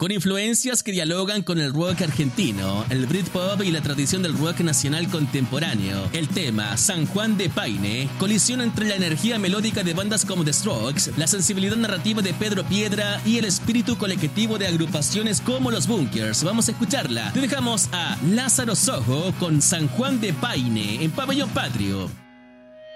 Con influencias que dialogan con el rock argentino, el Britpop y la tradición del rock nacional contemporáneo, el tema San Juan de Paine colisiona entre la energía melódica de bandas como The Strokes, la sensibilidad narrativa de Pedro Piedra y el espíritu colectivo de agrupaciones como Los Bunkers. Vamos a escucharla. Te dejamos a Lázaro Soho con San Juan de Paine en Pabellón Patrio.